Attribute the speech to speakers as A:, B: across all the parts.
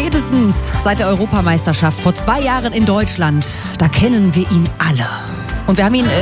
A: Spätestens seit der Europameisterschaft vor 2 Jahren in Deutschland, da kennen wir ihn alle. Und wir haben ihn...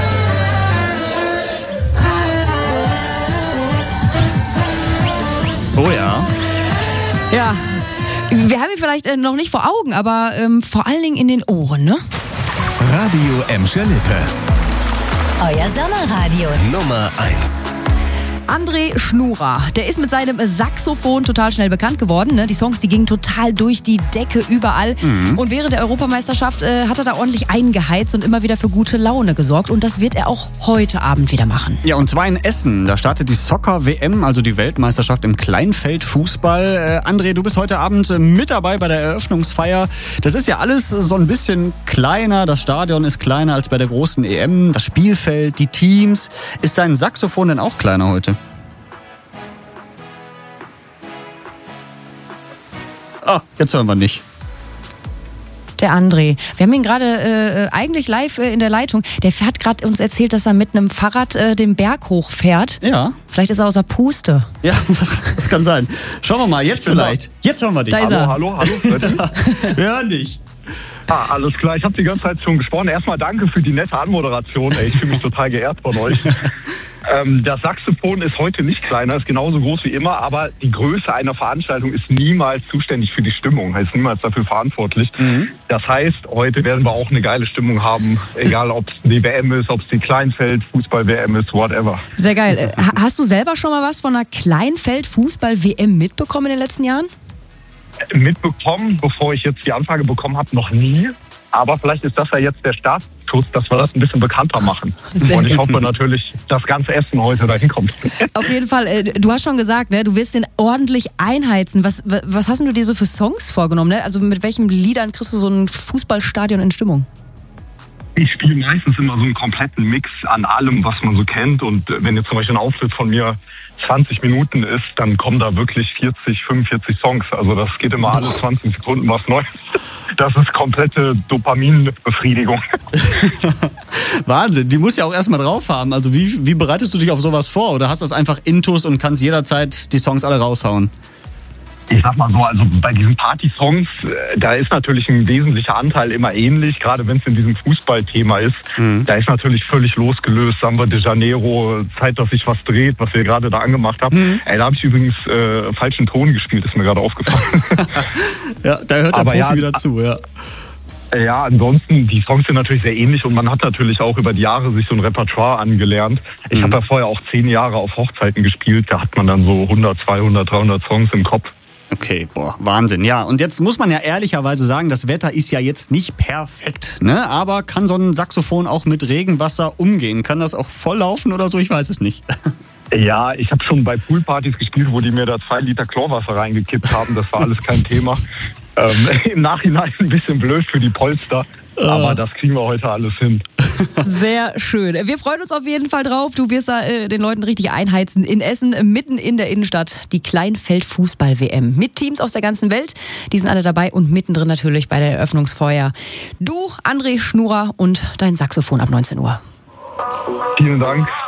B: Oh ja.
A: Ja, wir haben ihn vielleicht noch nicht vor Augen, aber vor allen Dingen in den Ohren, ne?
C: Radio Emscher Lippe.
D: Euer Sommerradio.
C: Nummer 1.
A: André Schnurer, der ist mit seinem Saxophon total schnell bekannt geworden. Ne? Die Songs, die gingen total durch die Decke überall. Und während der Europameisterschaft hat er da ordentlich eingeheizt und immer wieder für gute Laune gesorgt. Und das wird er auch heute Abend wieder machen.
B: Ja, und zwar in Essen. Da startet die Soccer-WM, also die Weltmeisterschaft im Kleinfeldfußball. André, du bist heute Abend mit dabei bei der Eröffnungsfeier. Das ist ja alles so ein bisschen kleiner. Das Stadion ist kleiner als bei der großen EM. Das Spielfeld, die Teams. Ist dein Saxophon denn auch kleiner heute? Ah, jetzt hören wir nicht.
A: Der André. Wir haben ihn gerade eigentlich live in der Leitung. Der hat gerade uns erzählt, dass er mit einem Fahrrad den Berg hochfährt.
B: Ja.
A: Vielleicht ist er außer Puste.
B: Ja, das kann sein. Schauen wir mal, jetzt vielleicht. Jetzt hören wir dich.
A: Da ist er.
E: Hallo.
B: Wir hören dich.
E: Alles klar, ich habe die ganze Zeit schon gesprochen. Erstmal danke für die nette Anmoderation. Ich fühle mich total geehrt von euch. Das Saxophon ist heute nicht kleiner, ist genauso groß wie immer, aber die Größe einer Veranstaltung ist niemals zuständig für die Stimmung, ist niemals dafür verantwortlich. Das heißt, heute werden wir auch eine geile Stimmung haben, egal ob es die WM ist, ob es die Kleinfeld-Fußball-WM ist, whatever.
A: Sehr geil. Hast du selber schon mal was von einer Kleinfeld-Fußball-WM mitbekommen in den letzten Jahren?
E: Mitbekommen, bevor ich jetzt die Anfrage bekommen habe, noch nie. Aber vielleicht ist das ja jetzt der Startschuss, dass wir das ein bisschen bekannter machen. Und ich hoffe natürlich, dass ganz Essen heute dahin kommt.
A: Auf jeden Fall. Du hast schon gesagt, ne, du willst den ordentlich einheizen. Was hast du dir so für Songs vorgenommen? Ne? Also mit welchen Liedern kriegst du so ein Fußballstadion in Stimmung?
E: Ich spiele meistens immer so einen kompletten Mix an allem, was man so kennt. Und wenn jetzt zum Beispiel ein Auftritt von mir 20 Minuten ist, dann kommen da wirklich 40, 45 Songs. Also das geht immer alle 20 Sekunden was Neues. Das ist komplette Dopaminbefriedigung.
B: Wahnsinn, die musst du ja auch erstmal drauf haben. Also wie bereitest du dich auf sowas vor? Oder hast du das einfach intus und kannst jederzeit die Songs alle raushauen?
E: Ich sag mal so, also bei diesen Party-Songs, da ist natürlich ein wesentlicher Anteil immer ähnlich, gerade wenn es in diesem Fußballthema ist. Da ist natürlich völlig losgelöst, Samba de Janeiro, Zeit, dass sich was dreht, was ihr gerade da angemacht habt. Da habe ich übrigens falschen Ton gespielt, ist mir gerade aufgefallen.
B: Ja, da hört der Profi wieder zu, ja.
E: Ja, ansonsten, die Songs sind natürlich sehr ähnlich und man hat natürlich auch über die Jahre sich so ein Repertoire angelernt. Ich habe ja vorher auch 10 Jahre auf Hochzeiten gespielt, da hat man dann so 100, 200, 300 Songs im Kopf.
B: Okay, Wahnsinn. Ja, und jetzt muss man ja ehrlicherweise sagen, das Wetter ist ja jetzt nicht perfekt, ne? Aber kann so ein Saxophon auch mit Regenwasser umgehen? Kann das auch volllaufen oder so? Ich weiß es nicht.
E: Ja, ich habe schon bei Poolpartys gespielt, wo die mir da 2 Liter Chlorwasser reingekippt haben. Das war alles kein Thema. Im Nachhinein ein bisschen blöd für die Polster. Aber das kriegen wir heute alles hin.
A: Sehr schön. Wir freuen uns auf jeden Fall drauf. Du wirst da den Leuten richtig einheizen in Essen, mitten in der Innenstadt. Die Kleinfeld-Fußball-WM mit Teams aus der ganzen Welt. Die sind alle dabei und mittendrin natürlich bei der Eröffnungsfeier. Du, André Schnurer und dein Saxophon ab 19 Uhr.
E: Vielen Dank.